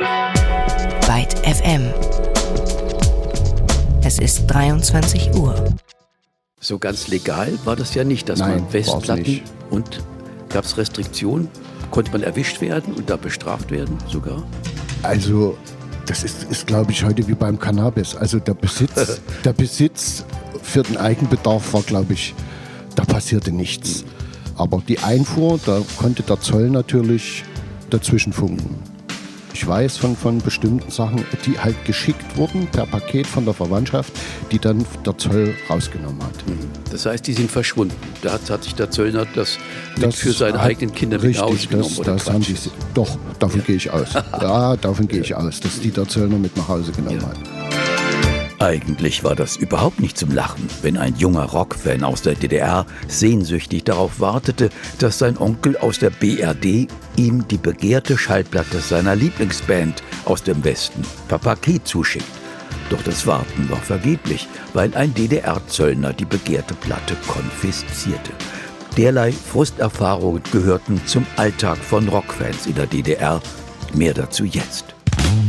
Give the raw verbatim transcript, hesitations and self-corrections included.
Byte F M. Es ist dreiundzwanzig Uhr. So ganz legal war das ja nicht, dass Nein, man Festplatten nicht. Und gab es Restriktionen? Konnte man erwischt werden und da bestraft werden sogar? Also das ist, ist glaube ich, heute wie beim Cannabis. Also der Besitz, der Besitz für den Eigenbedarf war, glaube ich, da passierte nichts. Aber die Einfuhr, da konnte der Zoll natürlich dazwischen funken. Ich weiß von, von bestimmten Sachen, die halt geschickt wurden per Paket von der Verwandtschaft, die dann der Zoll rausgenommen hat. Das heißt, die sind verschwunden. Da hat, hat sich der Zöllner das, Das mit für seine hat- eigenen Kinder mit richtig, nach Hause genommen. das, Oder das haben Quatsch? die, doch, davon gehe ich aus. Ja, davon gehe ich aus, dass die der Zöllner mit nach Hause genommen Ja. hat. Eigentlich war das überhaupt nicht zum Lachen, wenn ein junger Rockfan aus der D D R sehnsüchtig darauf wartete, dass sein Onkel aus der B R D ihm die begehrte Schallplatte seiner Lieblingsband aus dem Westen, Papa Key, zuschickt. Doch das Warten war vergeblich, weil ein D D R-Zöllner die begehrte Platte konfiszierte. Derlei Frusterfahrungen gehörten zum Alltag von Rockfans in der D D R. Mehr dazu jetzt.